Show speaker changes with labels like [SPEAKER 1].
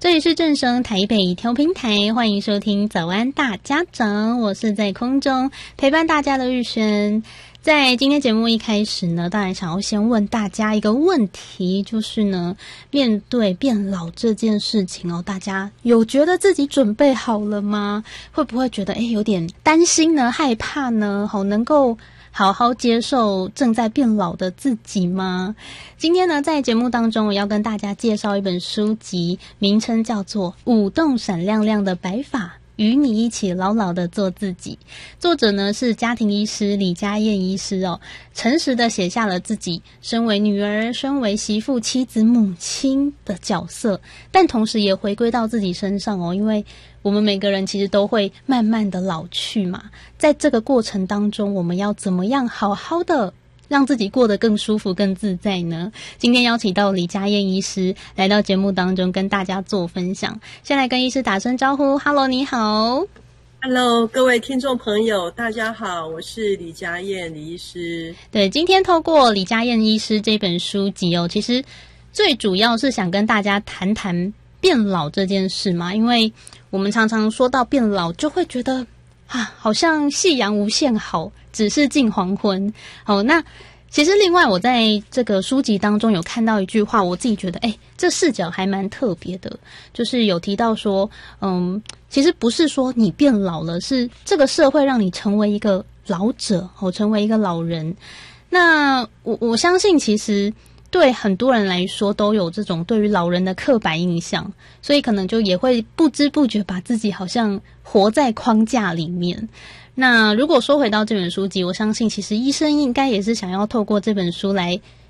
[SPEAKER 1] 这里是正声台北调频台，欢迎收听早安大家长，我是在空中陪伴大家的玉轩。在今天节目一开始呢，当然想要先问大家一个问题，就是呢，面对变老这件事情哦，大家有觉得自己准备好了吗？会不会觉得有点担心呢、害怕呢？能够好好接受正在变老的自己吗？今天呢，在节目当中，我要跟大家介绍一本书籍，名称叫做《舞动闪亮亮的白发，与你一起牢牢的做自己》。作者呢是家庭医师李佳燕医师哦，诚实的写下了自己身为女儿、身为媳妇、妻子、母亲的角色，但同时也回归到自己身上哦，因为我们每个人其实都会慢慢的老去嘛，在这个过程当中，我们要怎么样好好的让自己过得更舒服、更自在呢？今天邀请到李佳燕医师来到节目当中跟大家做分享。先来跟医师打声招呼 ，Hello， 你好。
[SPEAKER 2] Hello， 各位听众朋友，大家好，我是李佳燕李医师。
[SPEAKER 1] 对，今天透过李佳燕医师这本书籍哦，其实最主要是想跟大家谈谈变老这件事嘛，因为我们常常说到变老，就会觉得好像夕阳无限好，只是近黄昏。那其实另外我在这个书籍当中有看到一句话，我自己觉得这视角还蛮特别的，就是有提到说其实不是说你变老了，是这个社会让你成为一个老者，成为一个老人。那我相信其实对很多人来说都有这种对于老人的刻板印象，所以可能就也会不知不觉把自己好像活在框架里面。那如果说回到这本书籍，我相信其实医生应该也是想要透过这本书来